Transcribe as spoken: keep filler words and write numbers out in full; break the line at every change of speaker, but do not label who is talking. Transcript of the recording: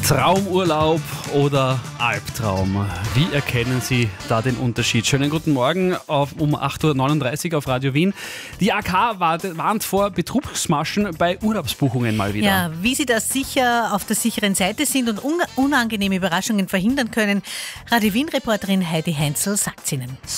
Traumurlaub oder Albtraum? Wie erkennen Sie da den Unterschied? Schönen guten Morgen auf, um acht Uhr neununddreißig auf Radio Wien. Die A K warnt vor Betrugsmaschen bei Urlaubsbuchungen mal wieder.
Ja, wie Sie da sicher auf der sicheren Seite sind und unangenehme Überraschungen verhindern können, Radio Wien-Reporterin Heidi Heinzel sagt es Ihnen.